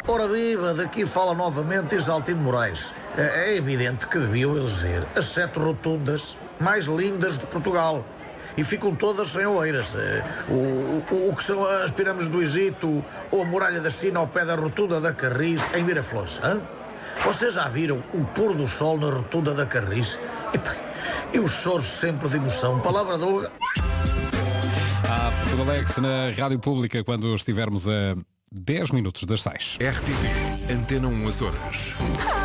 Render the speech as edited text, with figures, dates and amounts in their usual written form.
Ora viva, daqui fala novamente Isaltino Moraes. É evidente que deviam eleger as 7 rotundas mais lindas de Portugal. E ficam todas sem oeiras. O que são as pirâmides do Egito ou a muralha da China ao pé da rotunda da Carris em Miraflores. Hein? Vocês já viram o pôr do sol na rotunda da Carris? Eu choro sempre de emoção. Palavra de honra. Portugal Alex na Rádio Pública quando estivermos a 10 minutos das 6. RTP Antena 1 Açores.